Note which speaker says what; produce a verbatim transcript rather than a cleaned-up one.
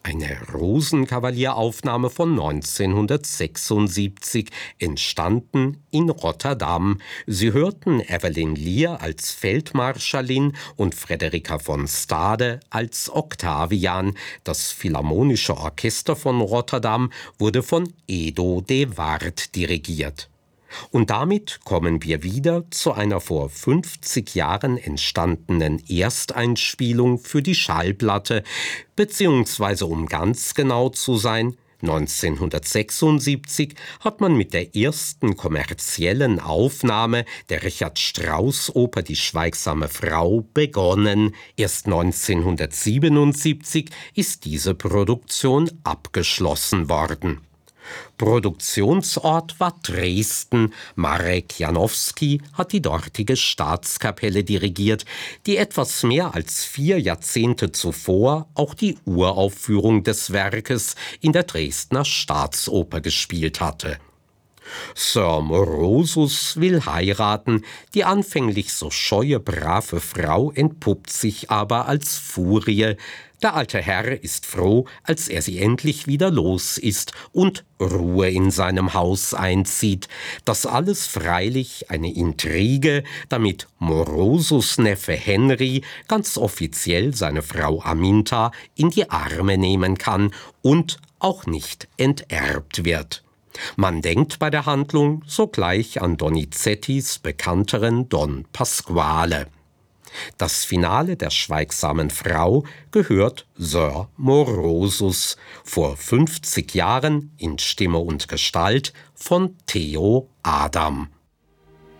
Speaker 1: Eine Rosenkavalieraufnahme von neunzehnhundertsechsundsiebzig, entstanden in Rotterdam. Sie hörten Evelyn Lear als Feldmarschallin und Frederika von Stade als Octavian. Das Philharmonische Orchester von Rotterdam wurde von Edo de Waard dirigiert. Und damit kommen wir wieder zu einer vor fünfzig Jahren entstandenen Ersteinspielung für die Schallplatte, beziehungsweise um ganz genau zu sein, neunzehnhundertsechsundsiebzig hat man mit der ersten kommerziellen Aufnahme der Richard-Strauss-Oper Die schweigsame Frau begonnen. Erst neunzehnhundertsiebenundsiebzig ist diese Produktion abgeschlossen worden. Produktionsort war Dresden. Marek Janowski hat die dortige Staatskapelle dirigiert, die etwas mehr als vier Jahrzehnte zuvor auch die Uraufführung des Werkes in der Dresdner Staatsoper gespielt hatte. Sir Morosus will heiraten, die anfänglich so scheue, brave Frau entpuppt sich aber als Furie. Der alte Herr ist froh, als er sie endlich wieder los ist und Ruhe in seinem Haus einzieht. Das alles freilich eine Intrige, damit Morosus Neffe Henry ganz offiziell seine Frau Aminta in die Arme nehmen kann und auch nicht enterbt wird. Man denkt bei der Handlung sogleich an Donizettis bekannteren Don Pasquale. Das Finale der schweigsamen Frau gehört Sir Morosus, vor fünfzig Jahren in Stimme und Gestalt von Theo Adam.